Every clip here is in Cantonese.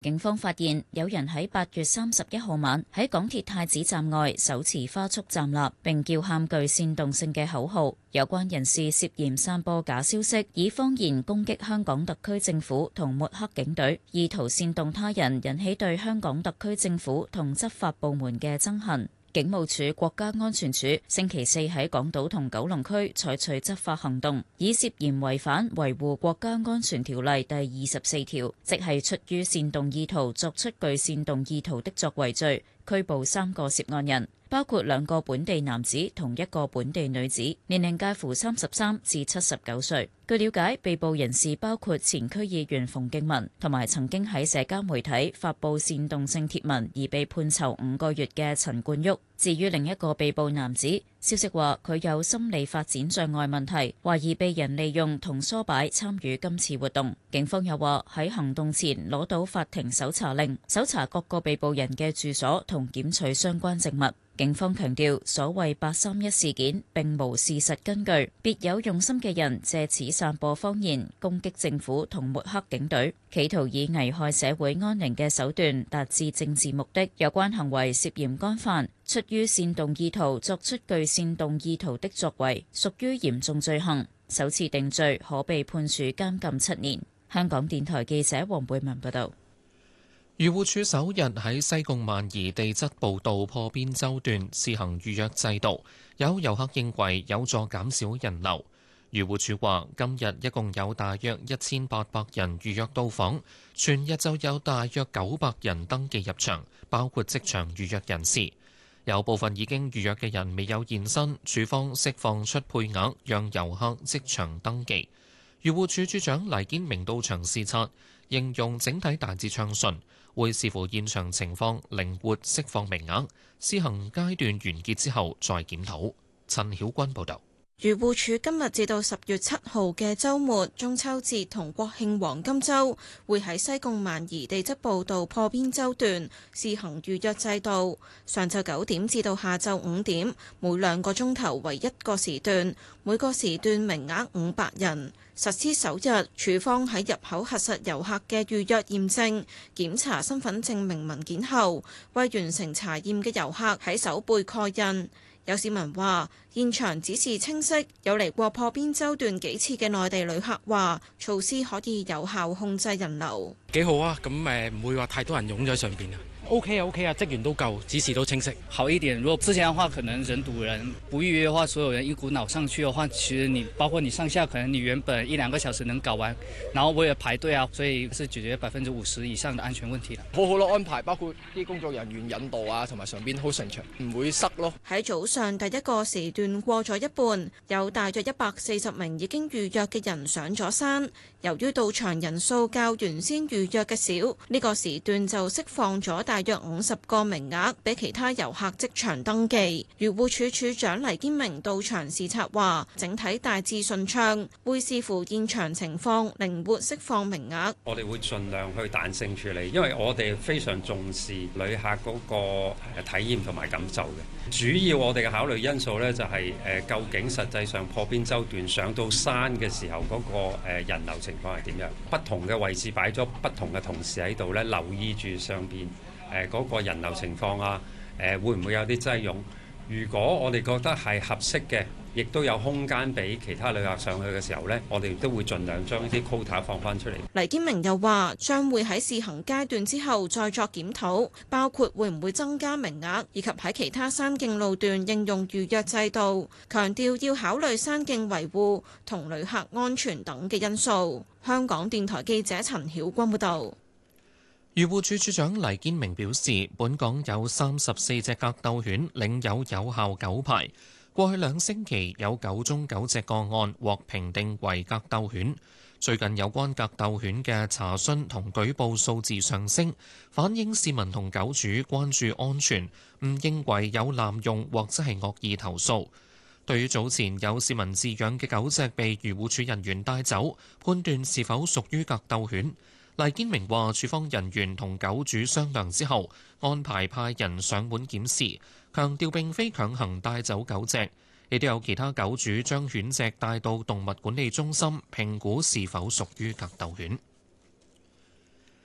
警方發現有人喺8月31號晚喺港鐵太子站外手持花束站立，並叫喊具煽動性嘅口號。有關人士涉嫌散播假消息，以謊言攻擊香港特區政府同抹黑警隊，意圖煽動他人引起對香港特區政府同執法部門嘅憎恨。警務處國家安全處星期四喺港島同九龍區採取執法行動，以涉嫌違反維護國家安全條例第24條，即係出於煽動意圖作出具煽動意圖的作為罪，拘捕3個涉案人，包括2個本地男子同1個本地女子，年齡介乎33至79歲。據了解，被捕人士包括前區議員馮敬文，同埋曾經喺社交媒體發布煽動性貼文而被判囚5個月嘅陳冠旭。至於另一個被捕男子，消息話佢有心理發展障礙問題，懷疑被人利用同唆擺參與今次活動。警方又話喺行動前攞到法庭搜查令，搜查各個被捕人嘅住所同檢取相關證物。警方強調，所謂831事件並無事實根據，別有用心嘅人借此散播謊言，攻擊政府同抹黑警隊，企圖以危害社會安寧嘅手段達至政治目的。有關行為涉嫌干犯出於煽動意圖作出具煽動意圖的作為，屬於嚴重罪行，首次定罪可被判處監禁7年。香港電台記者黃貝文報道。 漁護署首日喺西貢萬宜地質步道破邊洲段試行預約制度，有遊客認為有助減少人流。漁護署話，今日一共有大約1800人預約到訪，全日就有大約900人登記入場，包括即場預約人士。有部分已經預約嘅人未有現身，署方釋放出配額，讓遊客即場登記。漁護署署長黎堅明到場視察，形容整體大致暢順，會視乎現場情況靈活釋放名額，試行階段完結之後再檢討。陳曉君報導。 漁護署今日至到10月7號嘅週末、中秋節同國慶黃金週，會喺西貢萬宜地質步道破邊洲段試行預約制度。上晝9點至到下晝5點，每2個鐘頭為1個時段，每個時段名額500人。實施首日，署方喺入口核實遊客嘅預約驗證、檢查身份證明文件後，為完成查驗嘅遊客喺手背蓋印。有市民話：現場指示清晰，有嚟過破邊洲段幾次嘅內地旅客話，措施可以有效控制人流。 幾好啊！咁唔會話太多人湧咗上邊啊。OK 啊 OK 啊，職員都夠，指示都清晰， 好一點。如果之前嘅話，可能人堵人，不預約嘅話，所有人一股腦上去嘅話，其實你包括你上下，可能你原本1-2個小時能搞完，然後為了排隊啊，所以是解決50%以上嘅安全問題啦。 好好咯，安排包括啲工作人員引導啊，同埋上邊好順暢，唔會塞咯。 喺早上第一個時段過咗一半，有大約140名已經預約嘅人上咗山。由於到場人數較原先預約嘅少，呢個時段就釋放咗大約50個名額俾其他遊客即場登記。漁護署署長黎堅明到場視察話，整體大致順暢，會視乎現場情況靈活釋放名額。 我哋會盡量去彈性處理，因為我哋非常重視旅客嗰個體驗同埋感受嘅。主要我哋嘅考慮因素呢，就係究竟實際上破邊洲段上到山嘅時候嗰個人流情況係點樣？不同嘅位置擺咗不同嘅同事喺度呢，留意住上邊嗰個人流情況啊，會唔會有啲擠擁？如果我哋覺得係合適嘅，亦都有空間俾其他旅客上去嘅時候呢，我哋都會盡量將啲 quota 放翻出嚟。 黎堅明又話，將會喺試行階段之後再作檢討，包括會唔會增加名額，以及喺其他山徑路段應用預約制度。強調要考慮山徑維護同旅客安全等嘅因素。香港電台記者陳曉君報導。 漁護署署長黎堅明表示，本港有34隻格鬥犬領有有效狗牌，過去2星期有9宗狗隻個案獲評定為格鬥犬。最近有關格鬥犬嘅查詢同舉報數字上升，反映市民同狗主關注安全，唔認為有濫用或者係惡意投訴。對於早前有市民飼養嘅狗隻被漁護署人員帶走，判斷是否屬於格鬥犬，黎堅明話：署方人員同狗主商量之後，安排派人上門檢視，強調並非強行帶走狗隻，亦都有其他狗主將犬隻帶到動物管理中心評估是否屬於格鬥犬。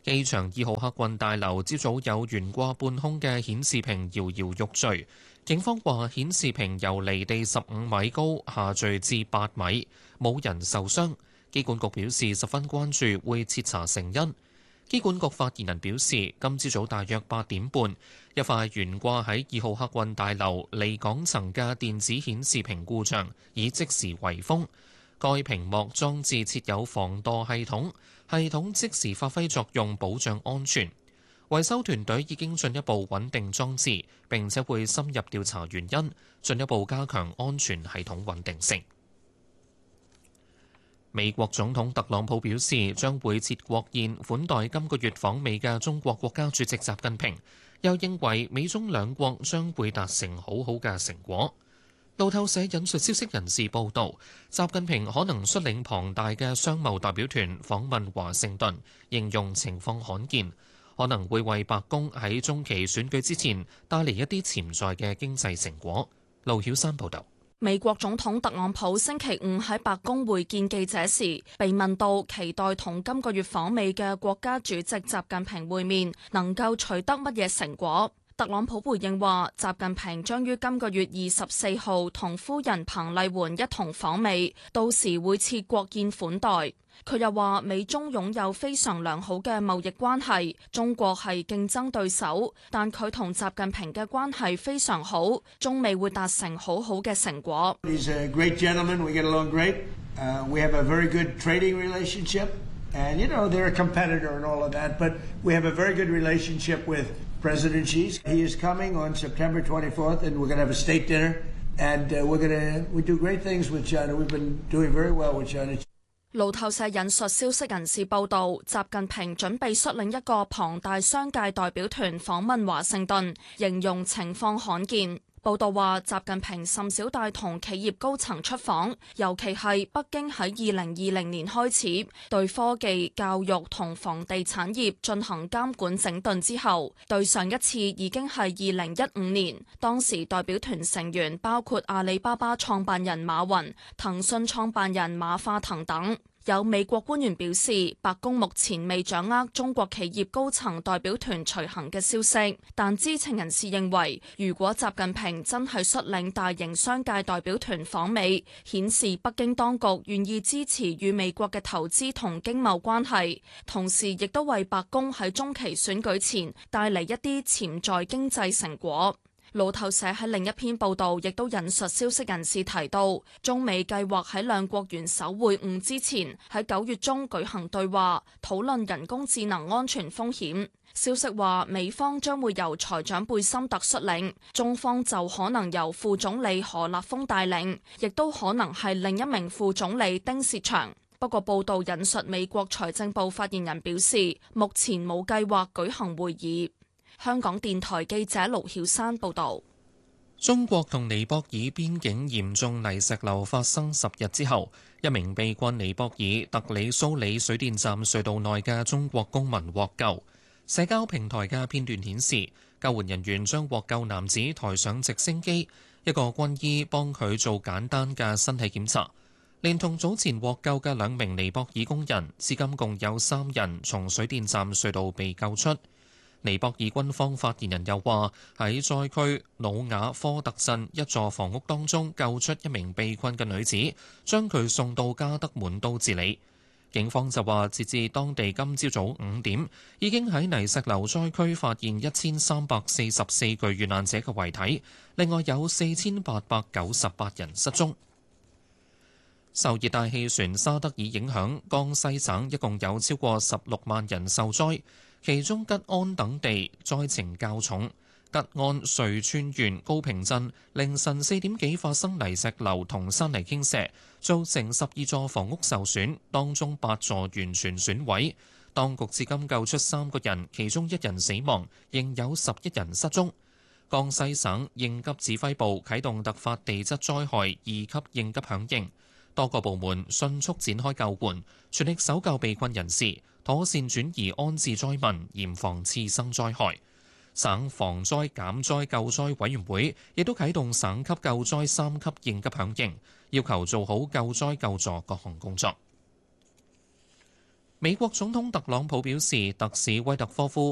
機場2號客運大樓朝早有懸掛半空嘅顯示屏搖搖欲墜，警方話顯示屏由離地15米高下墜至8米，冇人受傷。機管局表示十分關注，會徹查成因。機管局發言人表示，今朝早大約8點半，一塊懸掛喺2號客運大樓離港層嘅電子顯示屏故障，已即時圍封。該屏幕裝置設有防墮系統，系統即時發揮作用，保障安全。維修團隊已經進一步穩定裝置，並且會深入調查原因，進一步加強安全系統穩定性。美國總統特朗普表示，將會設國宴款待今個月訪美嘅中國國家主席習近平，又認為美中兩國將會達成好好嘅成果。路透社引述消息人士報道，習近平可能率領龐大嘅商貿代表團訪問華盛頓，形容情況罕見，可能會為白宮喺中期選舉之前帶嚟一啲潛在嘅經濟成果。盧曉山報導。 美國總統特朗普星期五喺白宮會見記者時，被問到期待同今個月訪美嘅國家主席習近平會面能夠取得乜嘢成果。特朗普回應話，習近平將於今個月24號同夫人彭麗媛一同訪美，到時會設國宴款待。佢又話，美中擁有非常良好嘅貿易關係，中國係競爭對手，但佢同習近平嘅關係非常好，中美會達成好好嘅成果。 He's a great gentleman. We get along great. We have a very good trading relationship. And, you know, they're a competitor and all of that, but we have a very good relationship with President Xi. He is coming on September 24th, and we're going to have a state dinner. And we do great things with China. We've been doing very well with China. 路透社引述消息人士報道，習近平準備率領一個龐大商界代表團訪問華盛頓，形容情況罕見。報道話，習近平甚少帶同企業高層出訪，尤其係北京喺2020年開始對科技、教育同房地產業進行監管整頓之後，對上一次已經係2015年，當時代表團成員包括阿里巴巴創辦人馬雲、騰訊創辦人馬化騰等。有美國官員表示，白宮目前未掌握中國企業高層代表團隨行嘅消息，但知情人士認為，如果習近平真係率領大型商界代表團訪美，顯示北京當局願意支持與美國嘅投資同經貿關係，同時亦都為白宮喺中期選舉前帶嚟一啲潛在經濟成果。路透社喺另一篇報道亦都引述消息人士提到，中美計劃喺兩國元首會晤之前喺9月中舉行對話，討論人工智能安全風險。消息話，美方將會由財長貝森特率領，中方就可能由副總理何立峰帶領，亦都可能係另一名副總理丁薛祥。不過報道引述美國財政部發言人表示，目前冇計劃舉行會議。香港電台記者盧曉山報道： 中國同尼泊爾邊境嚴重泥石流發生10日之後，一名被困尼泊爾特里蘇里水電站隧道內嘅中國公民獲救。社交平台嘅片段顯示，救援人員將獲救男子抬上直升機，一個軍醫幫佢做簡單嘅身體檢查。連同早前獲救嘅2名尼泊爾工人，至今共有3人從水電站隧道被救出。尼泊爾軍方發言人又話，喺災區努瓦科特鎮一座房屋當中救出一名被困嘅女子，將佢送到加德滿都治理。警方就話，截至當地今朝早5點，已經喺泥石流災區發現1344具遇難者嘅遺體，另外有4898人失蹤。受熱帶氣旋沙德爾影響，江西省一共有超過16萬人受災。其中吉安等地災情較重，吉安瑞川縣高平鎮凌晨4點幾發生泥石流同山泥傾瀉，造成12座房屋受損，當中8座完全損毀。當局至今救出3個人，其中1人死亡，仍有11人失蹤。江西省應急指揮部啟動突發地質災害2級應急響應，多個部門迅速展開救援，全力搜救被困人士，妥善轉移安置災民，嚴防次生災害。省防災減災救災委員會亦都啟動省級救災3級應急響應，要求做好救災救助各項工作。 美國總統特朗普表示，特使威特科夫